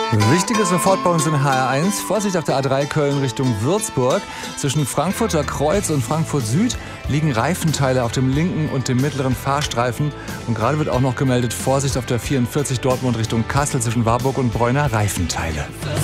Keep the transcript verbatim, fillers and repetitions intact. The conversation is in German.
Wichtiges sofort bei uns in H R eins. Vorsicht auf der A drei Köln Richtung Würzburg. Zwischen Frankfurter Kreuz und Frankfurt Süd liegen Reifenteile auf dem linken und dem mittleren Fahrstreifen. Und gerade wird auch noch gemeldet, Vorsicht auf der vierundvierzig Dortmund Richtung Kassel zwischen Warburg und Bräuner, Reifenteile.